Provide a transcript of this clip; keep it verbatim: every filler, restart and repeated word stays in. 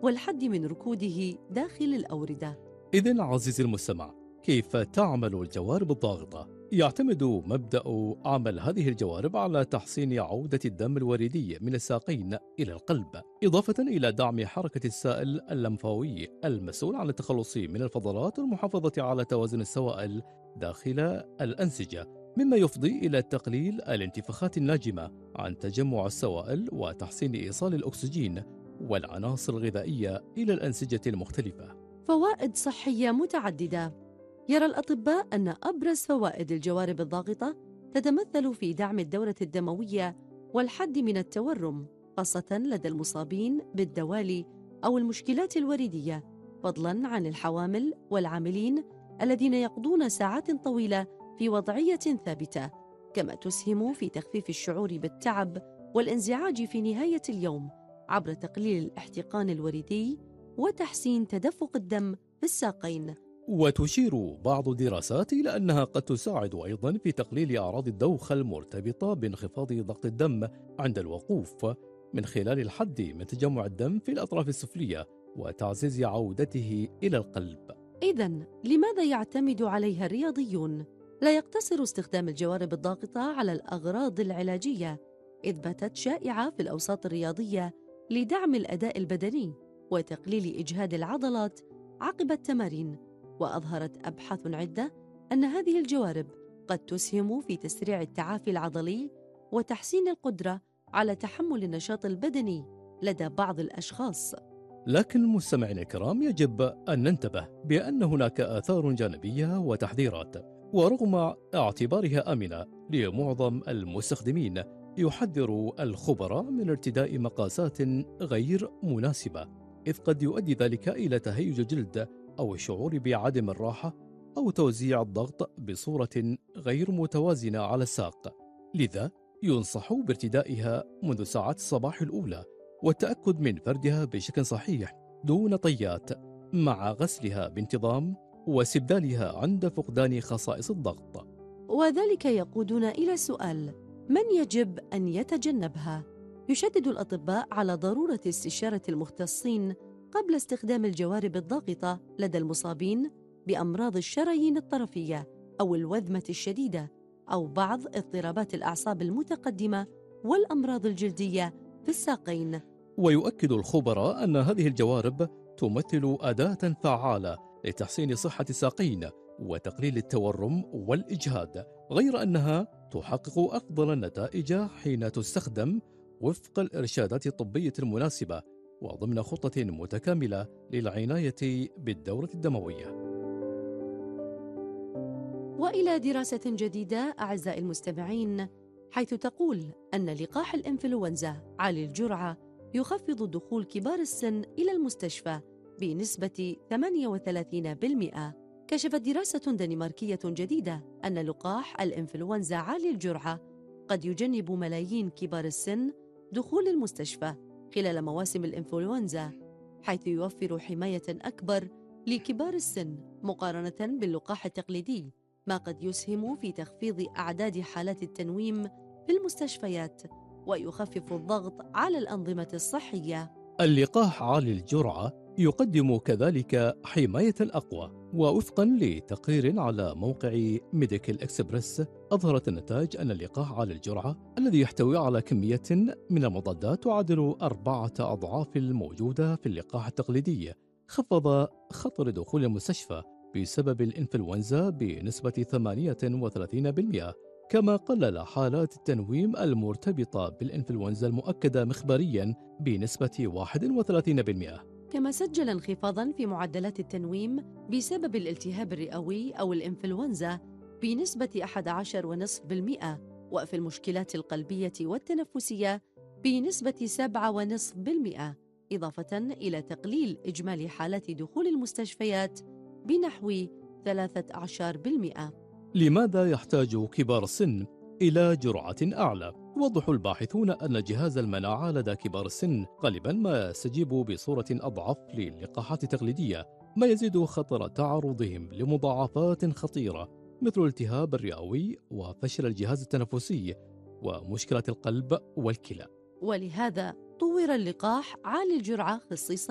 والحد من ركوده داخل الأوردة. إذن عزيزي المستمع، كيف تعمل الجوارب الضاغطة؟ يعتمد مبدأ عمل هذه الجوارب على تحسين عودة الدم الوريدي من الساقين إلى القلب، إضافة إلى دعم حركة السائل اللمفاوي المسؤول عن التخلص من الفضلات والمحافظة على توازن السوائل داخل الأنسجة، مما يفضي إلى تقليل الانتفاخات الناجمة عن تجمع السوائل وتحسين إيصال الأكسجين والعناصر الغذائية إلى الأنسجة المختلفة. فوائد صحية متعددة. يرى الأطباء أن أبرز فوائد الجوارب الضاغطة تتمثل في دعم الدورة الدموية والحد من التورم، خاصة لدى المصابين بالدوالي أو المشكلات الوريدية، فضلاً عن الحوامل والعاملين الذين يقضون ساعات طويلة في وضعية ثابتة. كما تسهم في تخفيف الشعور بالتعب والانزعاج في نهاية اليوم عبر تقليل الاحتقان الوريدي وتحسين تدفق الدم في الساقين. وتشير بعض الدراسات إلى أنها قد تساعد أيضاً في تقليل أعراض الدوخة المرتبطة بانخفاض ضغط الدم عند الوقوف، من خلال الحد من تجمع الدم في الأطراف السفلية وتعزيز عودته إلى القلب. إذن لماذا يعتمد عليها الرياضيون؟ لا يقتصر استخدام الجوارب الضاغطة على الأغراض العلاجية، إذ باتت شائعة في الأوساط الرياضية لدعم الأداء البدني وتقليل إجهاد العضلات عقب التمارين. وأظهرت أبحاث عدة أن هذه الجوارب قد تسهم في تسريع التعافي العضلي وتحسين القدرة على تحمل النشاط البدني لدى بعض الأشخاص. لكن مستمعينا الكرام، يجب أن ننتبه بأن هناك آثار جانبية وتحذيرات، ورغم اعتبارها آمنة لمعظم المستخدمين، يحذر الخبراء من ارتداء مقاسات غير مناسبة، إذ قد يؤدي ذلك إلى تهيج الجلد أو الشعور بعدم الراحة أو توزيع الضغط بصورة غير متوازنة على الساق. لذا ينصح بارتدائها منذ ساعات الصباح الأولى، والتأكد من فردها بشكل صحيح دون طيات، مع غسلها بانتظام واستبدالها عند فقدان خصائص الضغط. وذلك يقودنا إلى سؤال: من يجب أن يتجنبها؟ يشدد الأطباء على ضرورة استشارة المختصين قبل استخدام الجوارب الضاغطة لدى المصابين بأمراض الشرايين الطرفية أو الوذمة الشديدة أو بعض اضطرابات الأعصاب المتقدمة والأمراض الجلدية في الساقين. ويؤكد الخبراء أن هذه الجوارب تمثل أداة فعالة لتحسين صحة الساقين وتقليل التورم والإجهاد، غير أنها تحقق أفضل النتائج حين تستخدم وفق الإرشادات الطبية المناسبة وضمن خطة متكاملة للعناية بالدورة الدموية. وإلى دراسة جديدة أعزائي المستمعين، حيث تقول أن لقاح الإنفلونزا عالي الجرعة يخفض دخول كبار السن إلى المستشفى بنسبة ثمانية وثلاثين بالمئة. كشفت دراسة دنماركية جديدة أن لقاح الإنفلونزا عالي الجرعة قد يجنب ملايين كبار السن دخول المستشفى خلال مواسم الإنفلونزا، حيث يوفر حماية أكبر لكبار السن مقارنة باللقاح التقليدي، ما قد يسهم في تخفيض أعداد حالات التنويم في المستشفيات ويخفف الضغط على الأنظمة الصحية. اللقاح عالي الجرعة يقدم كذلك حماية أقوى، ووفقا لتقرير على موقع ميديكال إكسبرس، أظهرت النتائج أن اللقاح عالي الجرعة الذي يحتوي على كمية من المضادات تعادل أربعة أضعاف الموجودة في اللقاح التقليدي خفض خطر دخول المستشفى بسبب الإنفلونزا بنسبة ثمانية وثلاثين بالمئة، كما قلل حالات التنويم المرتبطة بالإنفلونزا المؤكدة مخبرياً بنسبة واحد وثلاثين بالمئة. كما سجل انخفاضاً في معدلات التنويم بسبب الالتهاب الرئوي أو الإنفلونزا بنسبة أحد عشر فاصلة خمسة بالمئة، وفي المشكلات القلبية والتنفسية بنسبة سبعة فاصلة خمسة بالمئة، إضافة إلى تقليل إجمالي حالات دخول المستشفيات بنحو ثلاثة عشر بالمئة. لماذا يحتاج كبار السن إلى جرعة أعلى؟ يوضح الباحثون أن جهاز المناعة لدى كبار السن غالباً ما يستجيب بصورة أضعف للقاحات التقليدية، ما يزيد خطر تعرضهم لمضاعفات خطيرة مثل الالتهاب الرئوي وفشل الجهاز التنفسي ومشكلة القلب والكلى. ولهذا طور اللقاح عالي الجرعة خصيصاً